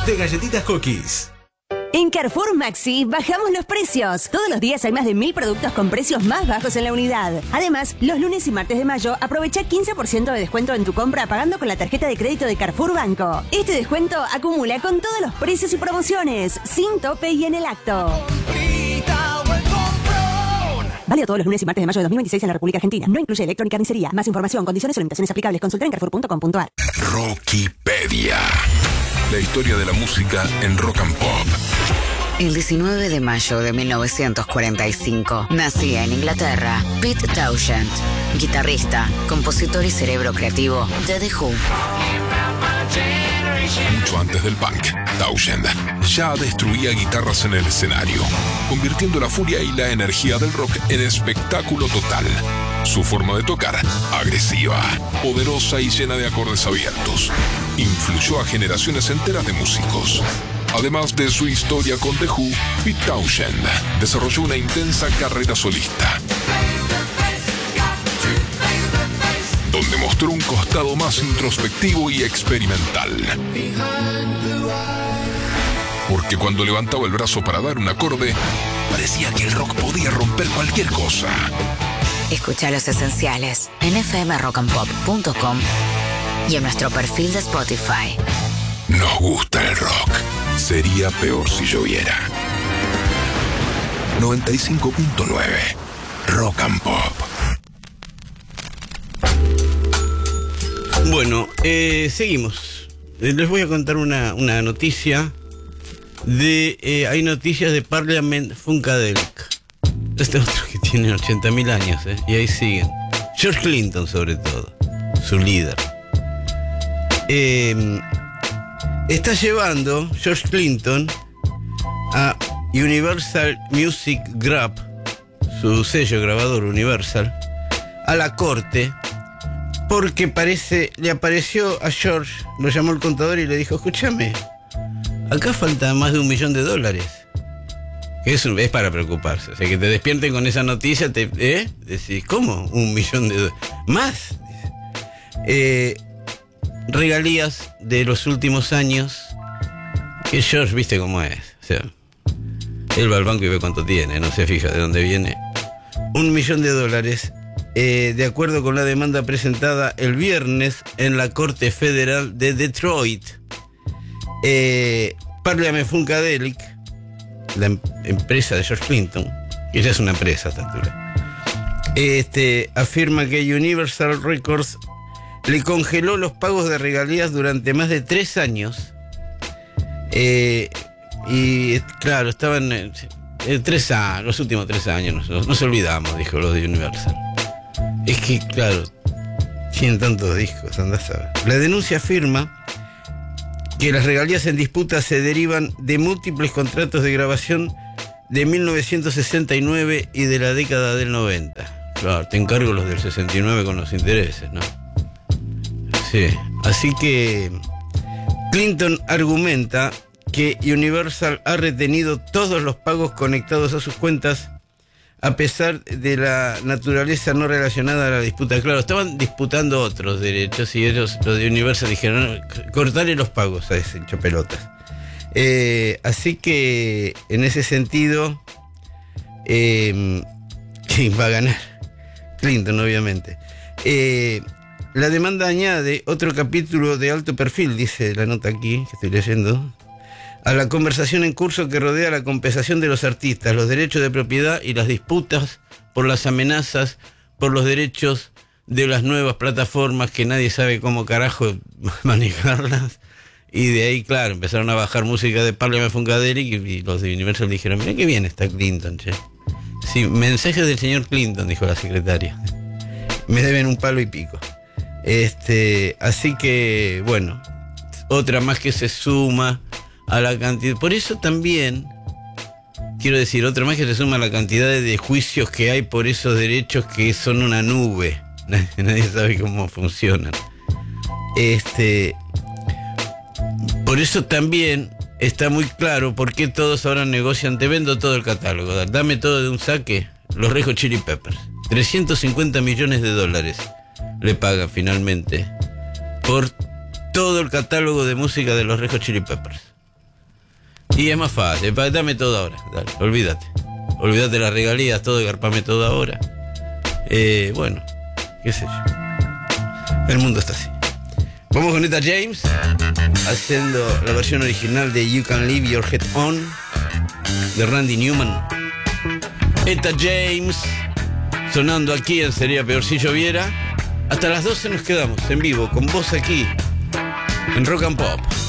de galletitas Cookies. En Carrefour Maxi bajamos los precios. Todos los días hay más de 1000 productos con precios más bajos en la unidad. Además, los lunes y martes de mayo aprovecha 15% de descuento en tu compra pagando con la tarjeta de crédito de Carrefour Banco. Este descuento acumula con todos los precios y promociones, sin tope y en el acto. Válido todos los lunes y martes de mayo de 2026 en la República Argentina. No incluye electrónica y carnicería. Más información, condiciones o limitaciones aplicables. Consulta en carrefour.com.ar. Rockipedia. La historia de la música en rock and pop. El 19 de mayo de 1945 nacía en Inglaterra Pete Townshend, guitarrista, compositor y cerebro creativo de The Who. Mucho antes del punk, Townshend ya destruía guitarras en el escenario, convirtiendo la furia y la energía del rock en espectáculo total. Su forma de tocar, agresiva, poderosa y llena de acordes abiertos, influyó a generaciones enteras de músicos. Además de su historia con The Who, Pete Townshend desarrolló una intensa carrera solista, donde mostró un costado más introspectivo y experimental. Porque cuando levantaba el brazo para dar un acorde, parecía que el rock podía romper cualquier cosa. Escucha Los Esenciales en fmrockandpop.com y en nuestro perfil de Spotify. Nos gusta el rock. Sería peor si lloviera. 95.9 Rock and Pop. Bueno, seguimos. Les voy a contar una noticia hay noticias de Parliament Funkadelic. Este otro que tiene 80.000 años, y ahí siguen. George Clinton, sobre todo, su líder. Está llevando George Clinton a Universal Music Group, su sello grabador Universal, a la corte, porque le apareció a George, lo llamó el contador y le dijo: escúchame, acá falta más de $1 millón. Que es para preocuparse. O sea, que te despierten con esa noticia, decís, ¿cómo? $1 millón. ¿Más? Regalías de los últimos años, que George, viste cómo es. O sea, él va al banco y ve cuánto tiene, no se fija de dónde viene. $1 millón. De acuerdo con la demanda presentada el viernes en la Corte Federal de Detroit, Parliament Funkadelic, la empresa de George Clinton, que ya es una empresa a esta altura, afirma que Universal Records le congeló los pagos de regalías durante más de 3 años. Y claro, estaban 3 años, los últimos 3 años, nos olvidamos, dijo los de Universal. Es que, claro, tienen tantos discos, andás a ver. La denuncia afirma que las regalías en disputa se derivan de múltiples contratos de grabación de 1969 y de la década del 90. Claro, te encargo los del 69 con los intereses, ¿no? Sí, así que Clinton argumenta que Universal ha retenido todos los pagos conectados a sus cuentas a pesar de la naturaleza no relacionada a la disputa. Claro, estaban disputando otros derechos y ellos, los de Universal, dijeron: cortarle los pagos a ese hincha pelotas. Así que en ese sentido, ¿quién va a ganar? Clinton, obviamente. La demanda añade otro capítulo de alto perfil, dice la nota aquí que estoy leyendo, a la conversación en curso que rodea la compensación de los artistas, los derechos de propiedad y las disputas por las amenazas por los derechos de las nuevas plataformas que nadie sabe cómo carajo manejarlas. Y de ahí, claro, empezaron a bajar música de Parliament Funkadelic y los de Universal dijeron: mira qué bien está Clinton, che. Sí, mensajes del señor Clinton, dijo la secretaria. Me deben $1 palo y pico. Así que, bueno, otra más que se suma a la cantidad. Por eso también, quiero decir, otra más que se suma a la cantidad de juicios que hay por esos derechos que son una nube. Nadie sabe cómo funcionan. Por eso también está muy claro por qué todos ahora negocian: te vendo todo el catálogo, dame todo de un saque. Los Red Hot Chili Peppers, $350 millones le pagan finalmente por todo el catálogo de música de los Red Hot Chili Peppers. Y es más fácil, dame todo ahora, dale, olvídate. Olvídate las regalías, todo, y garpame todo ahora. Bueno, qué sé yo. El mundo está así. Vamos con Etta James, haciendo la versión original de You Can Leave Your Head On, de Randy Newman. Etta James, sonando aquí en Sería Peor Si Lloviera. Hasta las 12 nos quedamos en vivo, con vos aquí, en Rock and Pop.